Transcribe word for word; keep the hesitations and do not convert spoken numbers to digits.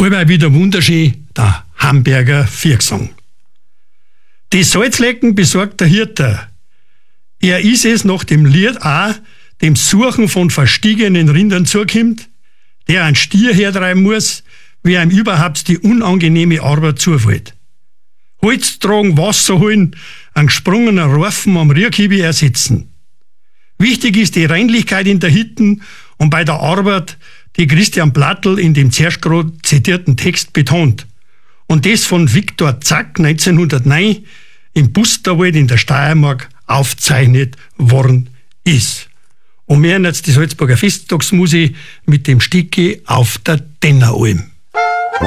Allweil wieder wunderschön, der Hamburger Viergesang. Die Salzlecken besorgt der Hirte. Er ist es nach dem Lied auch dem Suchen von verstiegenen Rindern zukommt, der einen Stier hertreiben muss, wie einem überhaupt die unangenehme Arbeit zufällt. Holz tragen, Wasser holen, einen gesprungenen Raufen am Rierkibi ersetzen. Wichtig ist die Reinlichkeit in der Hütten und bei der Arbeit, die Christian Plattl in dem zuerst gerade zitierten Text betont. Und das von Viktor Zack neunzehnhundertneun im Busterwald in der Steiermark aufzeichnet worden ist. Und wir hören jetzt die Salzburger Festtagsmusik mit dem Stücke auf der Tenneralm.